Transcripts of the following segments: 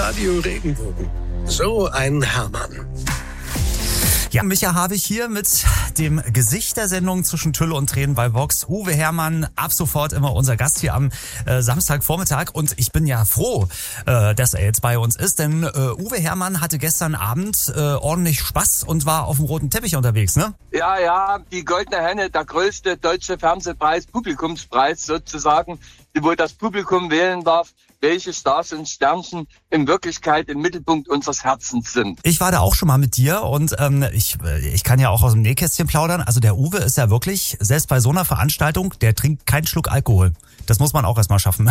Radio Regenbogen. So ein Hermann. Ja, Micha Havig hier mit dem Gesicht der Sendung zwischen Tülle und Tränen bei Vox. Uwe Hermann, ab sofort immer unser Gast hier am Samstagvormittag. Und ich bin ja froh, dass er jetzt bei uns ist, denn Uwe Hermann hatte gestern Abend ordentlich Spaß und war auf dem roten Teppich unterwegs, ne? Ja, die Goldene Henne, der größte deutsche Fernsehpreis, Publikumspreis sozusagen, wo das Publikum wählen darf, welche Stars und Sternchen in Wirklichkeit im Mittelpunkt unseres Herzens sind. Ich war da auch schon mal mit dir und ich kann ja auch aus dem Nähkästchen plaudern. Also der Uwe ist ja wirklich, selbst bei so einer Veranstaltung, der trinkt keinen Schluck Alkohol. Das muss man auch erstmal schaffen.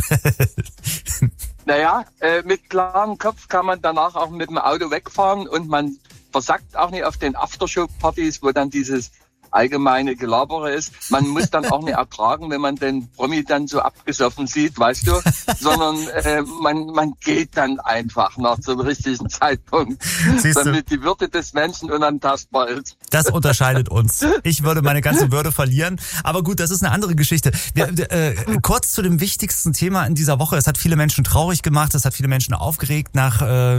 Naja, mit klarem Kopf kann man danach auch mit dem Auto wegfahren und man versackt auch nicht auf den Aftershow-Partys, wo dann dieses allgemeine Gelabere ist. Man muss dann auch nicht ertragen, wenn man den Promi dann so abgesoffen sieht, weißt du, sondern man geht dann einfach nach zum richtigen Zeitpunkt, damit die Würde des Menschen unantastbar ist. Das unterscheidet uns. Ich würde meine ganze Würde verlieren, aber gut, das ist eine andere Geschichte. Kurz zu dem wichtigsten Thema in dieser Woche. Es hat viele Menschen traurig gemacht, es hat viele Menschen aufgeregt. Nach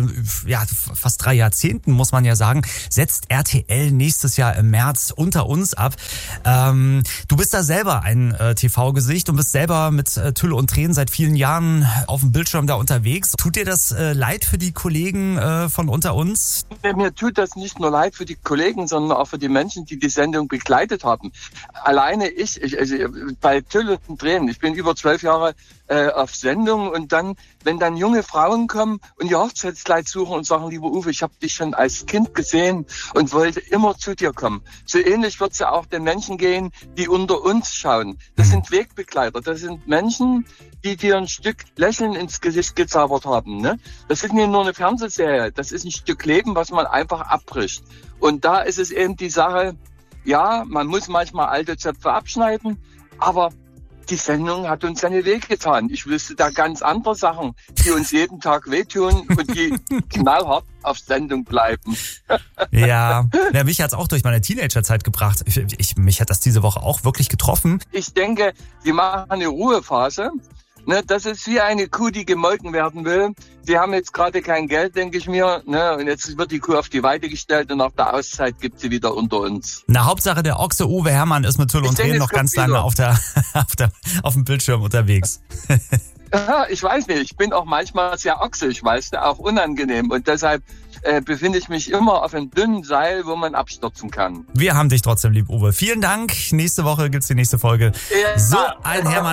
fast 3 Jahrzehnten, muss man ja sagen, setzt RTL nächstes Jahr im März unter uns ab. Du bist da selber ein TV-Gesicht und bist selber mit Tülle und Tränen seit vielen Jahren auf dem Bildschirm da unterwegs. Tut dir das leid für die Kollegen von unter uns? Mir tut das nicht nur leid für die Kollegen, sondern auch für die Menschen, die die Sendung begleitet haben. Alleine ich bei Tülle und Tränen, ich bin über 12 Jahre auf Sendung und dann, wenn dann junge Frauen kommen und ihr Hochzeitskleid suchen und sagen, lieber Uwe, ich habe dich schon als Kind gesehen und wollte immer zu dir kommen. So ähnlich wird es ja auch den Menschen gehen, die unter uns schauen. Das sind Wegbegleiter, das sind Menschen, die dir ein Stück Lächeln ins Gesicht gezaubert haben. Ne? Das ist nicht nur eine Fernsehserie, das ist ein Stück Leben, was man einfach abbricht. Und da ist es eben die Sache, ja, man muss manchmal alte Zöpfe abschneiden, aber die Sendung hat uns seine Wege getan. Ich wüsste da ganz andere Sachen, die uns jeden Tag wehtun und die knallhart auf Sendung bleiben. Ja, mich hat's auch durch meine Teenagerzeit gebracht. Mich hat das diese Woche auch wirklich getroffen. Ich denke, sie machen eine Ruhephase. Ne, das ist wie eine Kuh, die gemolken werden will. Sie haben jetzt gerade kein Geld, denke ich mir. Ne, und jetzt wird die Kuh auf die Weide gestellt und nach der Auszeit gibt sie wieder unter uns. Na, Hauptsache der Ochse Uwe Hermann ist mit Tülle und Tränen noch ganz lange auf dem Bildschirm unterwegs. Ja, ich weiß nicht. Ich bin auch manchmal sehr ochsig, weißt du, auch unangenehm. Und deshalb befinde ich mich immer auf einem dünnen Seil, wo man abstürzen kann. Wir haben dich trotzdem lieb, Uwe. Vielen Dank. Nächste Woche gibt's die nächste Folge. Ja, so ein Hermann.